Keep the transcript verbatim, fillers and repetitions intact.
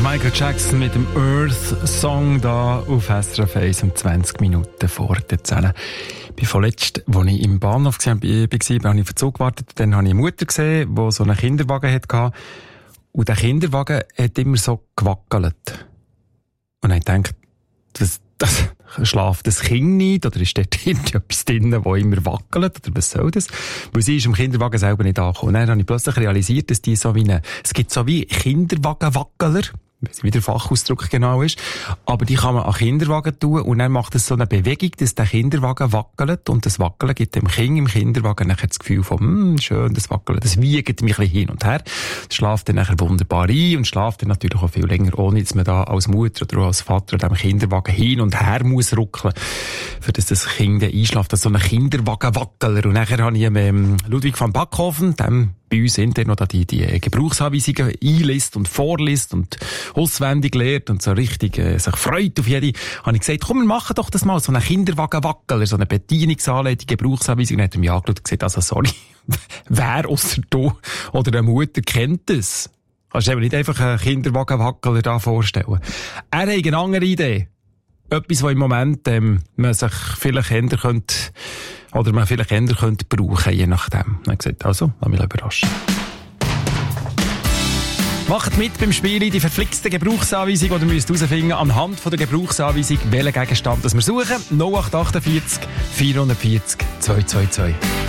Michael Jackson mit dem Earth-Song da auf S R F eins um zwanzig Minuten vor der zehn. Ich bin vorletzt, als ich im Bahnhof war, war, habe ich auf den Zug gewartet. Dann habe ich eine Mutter gesehen, die so einen Kinderwagen hatte. Und der Kinderwagen hat immer so gewackelt. Und ich dachte, das, das schlaft das Kind nicht? Oder ist dort etwas drin, das immer wackelt? Oder was soll das? Weil sie ist im Kinderwagen selber nicht angekommen. Und dann habe ich plötzlich realisiert, dass die so wie eine, es gibt so wie Kinderwagenwackeler. Ich weiss nicht, wie der Fachausdruck genau ist. Aber die kann man an Kinderwagen tun und dann macht es so eine Bewegung, dass der Kinderwagen wackelt und das Wackeln gibt dem Kind im Kinderwagen nachher das Gefühl von, hm, schön, das Wackeln, das wiegt mich ein bisschen hin und her. Das schläft dann nachher wunderbar ein und schläft dann natürlich auch viel länger, ohne dass man da als Mutter oder als Vater an dem Kinderwagen hin und her muss ruckeln, für dass das Kind dann einschläft. Das ist so ein Kinderwagenwackeler. Und nachher habe ich ähm, Ludwig van Backhofen, dem bei uns intern noch die, die Gebrauchsanweisungen einliest und vorliest und auswendig lehrt und so richtig äh, sich freut auf jede, habe ich gesagt, komm, wir machen doch das mal, so einen Kinderwagenwackeler, so eine Bedienungsanleitung, Gebrauchsanweisung. Dann hat er mich angeschaut und gesagt, also sorry, wer ausser du oder eine Mutter kennt das? Kannst du eben nicht einfach einen Kinderwagenwackeler da vorstellen. Er hat eine andere Idee. Etwas, was im Moment ähm, man sich vielleicht ändern könnte, oder man vielleicht ändern könnte brauchen, je nachdem. Er hat gesagt, also, lass mich überraschen. Macht mit beim Spielen die verflixte Gebrauchsanweisung, oder müsst herausfinden anhand von der Gebrauchsanweisung, welchen Gegenstand das wir suchen. null acht acht vier, vier vier null, zwei zwei zwei.